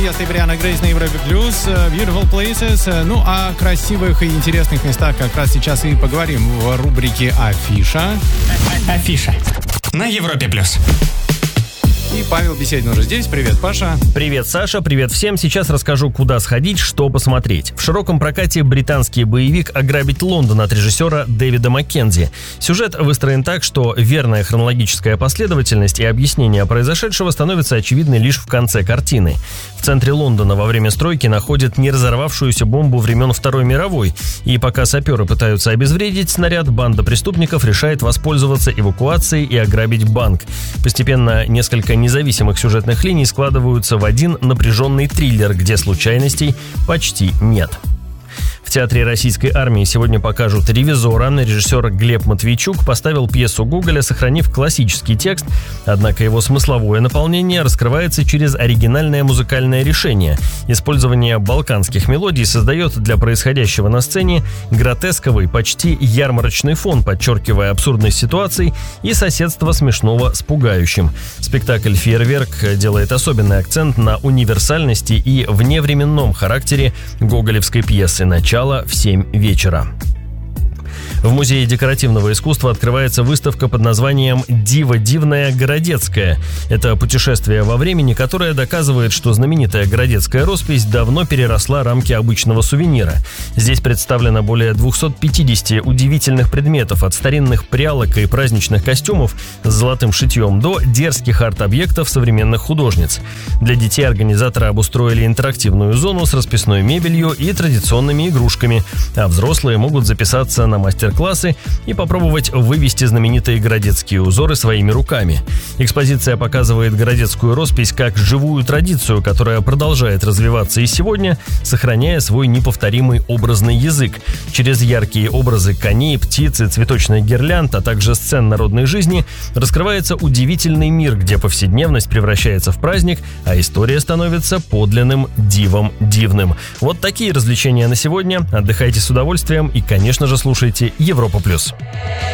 11 Бриана Грейс на Европе Плюс, Beautiful Places. Ну, о красивых и интересных местах как раз сейчас и поговорим в рубрике «Афиша». Афиша на Европе Плюс. И Павел Беседин уже здесь. Привет, Паша. Привет, Саша. Привет всем. Сейчас расскажу, куда сходить, что посмотреть. В широком прокате британский боевик «Ограбить Лондон» от режиссера Дэвида Маккензи. Сюжет выстроен так, что верная хронологическая последовательность и объяснение произошедшего становятся очевидны лишь в конце картины. В центре Лондона во время стройки находят не разорвавшуюся бомбу времен Второй мировой. И пока саперы пытаются обезвредить снаряд, банда преступников решает воспользоваться эвакуацией и ограбить банк. Постепенно несколько независимых сюжетных линий складываются в один напряженный триллер, где случайностей почти нет. В Театре Российской армии сегодня покажут «Ревизора». Режиссер Глеб Матвейчук поставил пьесу Гоголя, сохранив классический текст, однако его смысловое наполнение раскрывается через оригинальное музыкальное решение. Использование балканских мелодий создает для происходящего на сцене гротесковый, почти ярмарочный фон, подчеркивая абсурдность ситуаций и соседство смешного с пугающим. Спектакль «Фейерверк» делает особенный акцент на универсальности и вневременном характере гоголевской пьесы. Начало в 7 вечера. В Музее декоративного искусства открывается выставка под названием «Диво дивное Городецкое». Это путешествие во времени, которое доказывает, что знаменитая городецкая роспись давно переросла рамки обычного сувенира. Здесь представлено более 250 удивительных предметов, от старинных прялок и праздничных костюмов с золотым шитьем до дерзких арт-объектов современных художниц. Для детей организаторы обустроили интерактивную зону с расписной мебелью и традиционными игрушками, а взрослые могут записаться на мастер-классы и попробовать вывести знаменитые городецкие узоры своими руками. Экспозиция показывает городецкую роспись как живую традицию, которая продолжает развиваться и сегодня, сохраняя свой неповторимый образный язык. Через яркие образы коней, птиц и цветочных гирлянд, а также сцен народной жизни раскрывается удивительный мир, где повседневность превращается в праздник, а история становится подлинным дивом дивным. Вот такие развлечения на сегодня. Отдыхайте с удовольствием и, конечно же, слушайте Европа Плюс.